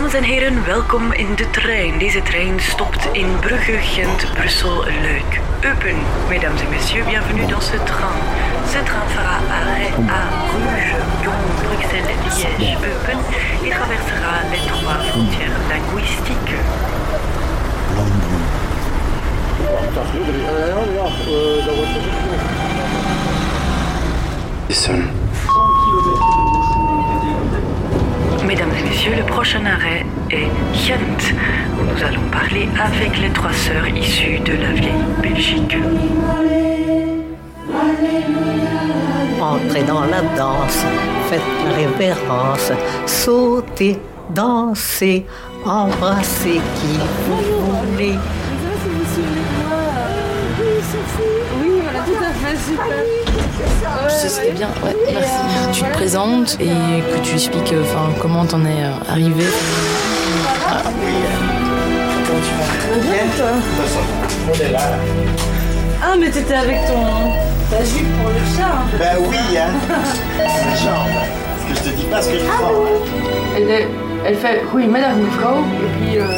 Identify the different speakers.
Speaker 1: Dames en heren, welkom in de trein. Deze trein stopt in Brugge, Gent, Brussel, Luik, Eupen. Mesdames et messieurs, bienvenue dans ce train. Ce train fera arrêt à Bruges, Lyon, Bruxelles, Liège, Eupen et traversera les 3 frontières linguistiques. Mesdames et messieurs, le prochain arrêt est Gent, où nous allons parler avec les 3 sœurs issues de la vieille Belgique.
Speaker 2: Entrez dans la danse, faites la révérence, sautez, dansez, embrassez qui vous voulez.
Speaker 3: Oui, voilà, tout à fait, super.
Speaker 4: Ce serait bien, ouais, merci. Tu te présentes et que tu expliques comment t'en es arrivé.
Speaker 5: Ah oui. Comment tu vas?
Speaker 3: Bien, toi?
Speaker 5: On est là.
Speaker 3: Ah, mais t'étais avec ta jupe pour le chat. Hein.
Speaker 5: Ben oui, hein. C'est méchant. Parce que je te dis pas ce que je prends.
Speaker 3: Elle fait goedemiddag mevrouw. Et puis